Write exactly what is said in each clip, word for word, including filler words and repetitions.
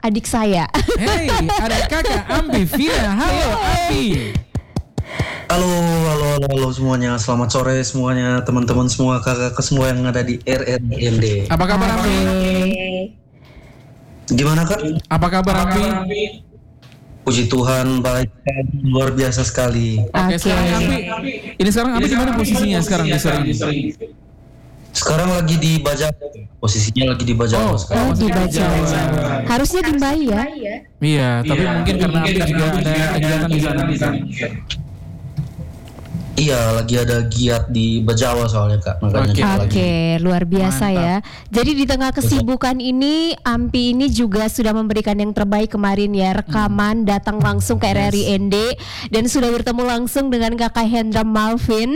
adik saya. Hey, ada kakak Ampi Vina. Halo Ampi. Halo, halo, halo, halo semuanya. Selamat sore semuanya, teman-teman semua, kakak semua yang ada di R R I N D. Apa kabar Ampi? Gimana kak? Apa kabar Ampi? Puji Tuhan, baik, luar biasa sekali. Oke, Oke. sekarang Ampi. Ini sekarang Ampi di mana posisinya sekarang di sore ini? Sekarang lagi di Bajawa, posisinya lagi di Bajawa Oh, sekarang. Oh, di Bajawa. Harusnya di Mbai ya. Iya, tapi mungkin karena Ampi juga ada kegiatan di sana. Iya, lagi ada giat di Bajawa soalnya kak, makanya Oke. kita lagi. Oke, luar biasa Mantap. ya. Jadi di tengah kesibukan ini, Ampi ini juga sudah memberikan yang terbaik kemarin ya, rekaman datang langsung ke R R I N D dan sudah bertemu langsung dengan Kakak Hendra Malvin.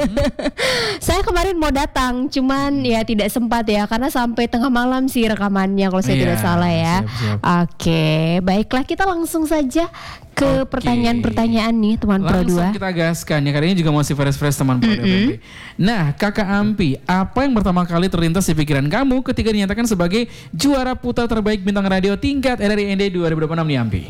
Saya kemarin mau datang, cuman ya tidak sempat ya karena sampai tengah malam sih rekamannya kalau saya Iya, tidak salah ya. siap-siap. Oke, baiklah kita langsung saja ke Oke. pertanyaan-pertanyaan nih teman Pro Langsung dua. kita gaskan ya, kali ini juga masih fresh-fresh teman Pro dua P P. Nah, Kakak Ampi, apa yang pertama kali terlintas di pikiran kamu ketika dinyatakan sebagai juara putra terbaik bintang radio tingkat R R I N D dua ribu dua puluh enam nih Ampi?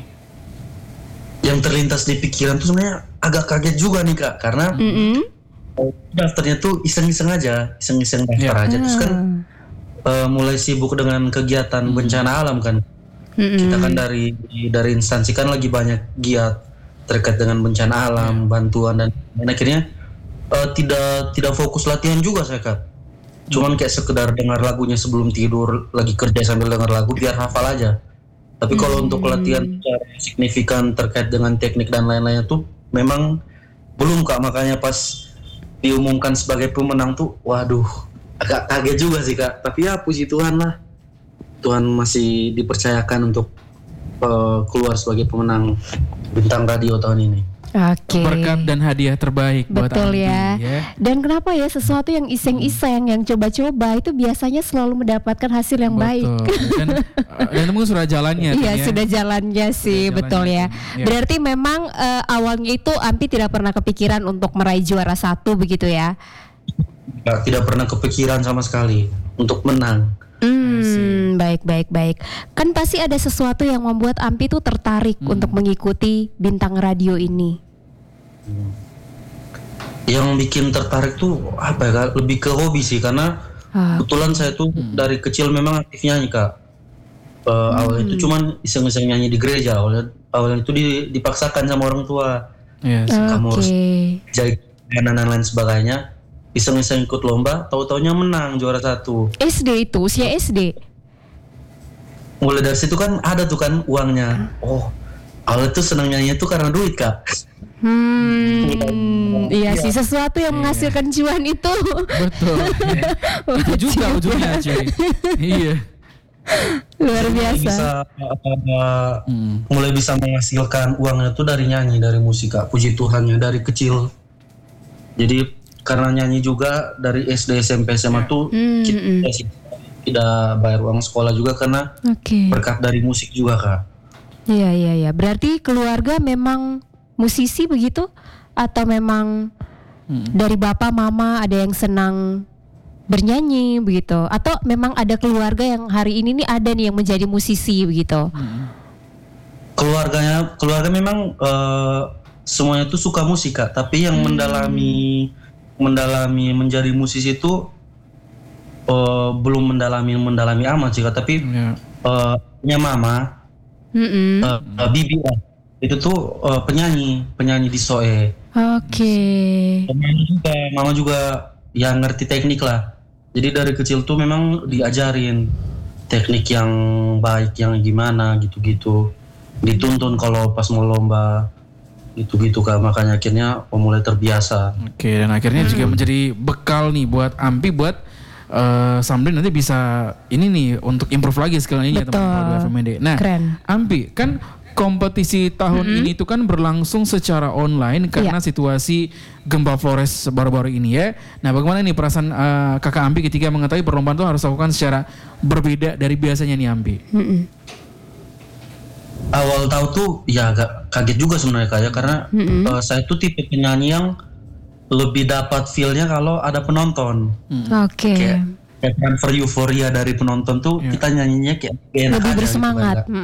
Yang terlintas di pikiran tuh sebenarnya agak kaget juga nih kak, karena Mm-mm. daftarnya tuh iseng-iseng aja, iseng-iseng daftar Iya. aja. Terus kan eh, mulai sibuk dengan kegiatan bencana alam kan. Mm-mm. Kita kan dari dari instansi kan lagi banyak giat terkait dengan bencana alam, bantuan dan, dan akhirnya eh, tidak tidak fokus latihan juga saya kak. Cuman kayak sekedar dengar lagunya sebelum tidur, lagi kerja sambil dengar lagu biar hafal aja. Tapi kalau untuk latihan secara signifikan terkait dengan teknik dan lain-lainnya tuh memang belum kak, makanya pas diumumkan sebagai pemenang tuh waduh agak kaget juga sih kak. Tapi ya puji Tuhan lah, Tuhan masih dipercayakan untuk uh, keluar sebagai pemenang bintang radio tahun ini. Oke. Berkat dan hadiah terbaik buat Betul Ampi ya. ya. Dan kenapa ya sesuatu yang iseng-iseng, yang coba-coba itu biasanya selalu mendapatkan hasil yang baik. Betul. Dan, uh, dan itu mungkin sudah jalannya. Iya kan, ya. sudah jalannya sih, Sudah betul jalannya, ya. ya. Berarti memang eh, awalnya itu Ampi tidak pernah kepikiran untuk meraih juara satu begitu ya? Nggak, tidak pernah kepikiran sama sekali untuk menang. Hmm, baik baik baik. Kan pasti ada sesuatu yang membuat Ampi tuh tertarik Hmm. untuk mengikuti bintang radio ini. Yang bikin tertarik tuh apa ya kak? Lebih ke hobi sih, karena Ah, kebetulan saya tuh dari kecil memang aktif nyanyi kak. Uh, Awalnya itu cuman iseng-iseng nyanyi di gereja. Awalnya, awalnya itu di- dipaksakan sama orang tua. Yes. Kamu Oke. harus jadi dan lain sebagainya. Iseng-iseng ikut lomba, tahu-taunya menang juara satu. S D itu usia S D. Mulai dari situ kan ada tuh kan uangnya. Oh, awalnya tuh senang nyanyi itu karena duit kak. Hmm, iya sih sesuatu yang menghasilkan cuan itu. Betul. Itu juga ujungnya cuy. Iya. Luar biasa. Bisa uh, Hmm. mulai bisa menghasilkan uangnya tuh dari nyanyi, dari musik kak. Puji Tuhannya dari kecil. Jadi karena nyanyi juga dari S D, S M P, S M A tuh Hmm, kita hmm. tidak bayar uang sekolah juga karena Oke. berkat dari musik juga kak. Iya iya iya. Berarti keluarga memang musisi begitu atau memang Hmm. dari bapak mama ada yang senang bernyanyi begitu atau memang ada keluarga yang hari ini nih ada nih yang menjadi musisi begitu. Keluarganya, keluarga memang eh, semuanya tuh suka musik kak. Tapi yang mendalami mendalami menjadi musisi itu eh, belum mendalami mendalami amat sih kak. Tapi Ya. eh, punya mama, Mm-mm. eh, eh, bibi lah. Itu tuh eh, penyanyi, penyanyi di Soe. Oke. Mama juga, mama juga yang ngerti teknik lah. Jadi dari kecil tuh memang diajarin teknik yang baik, yang gimana gitu-gitu. Dituntun kalau pas mau lomba gitu-gitu kak. Makanya akhirnya oh, mulai terbiasa. Oke, dan akhirnya juga menjadi bekal nih buat Ampi buat eh Sambil nanti bisa ini nih untuk improve lagi skillnya Betul. teman-teman F M D. Nah, Keren. Ampi kan kompetisi tahun ini tuh kan berlangsung secara online karena situasi gempa Flores baru-baru ini ya. Nah, bagaimana nih perasaan eh, Kakak Ampi ketika mengetahui perlombaan itu harus dilakukan secara berbeda dari biasanya nih Ampi? Mm-mm. Awal tahu tuh ya agak kaget juga sebenarnya kak ya, karena eh, saya tuh tipe penyanyi yang lebih dapat feel-nya kalau ada penonton. Oke. Kayak kayak transfer euforia dari penonton tuh kita nyanyinya kayak enak Lebih aja bersemangat. gitu, Kak.